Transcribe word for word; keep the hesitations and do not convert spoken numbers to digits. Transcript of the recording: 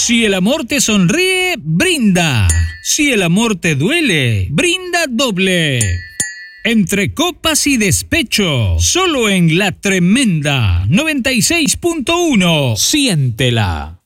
Si el amor te sonríe, brinda. Si el amor te duele, brinda doble. Entre copas y despecho, solo en La Tremenda noventa y seis punto uno. Siéntela.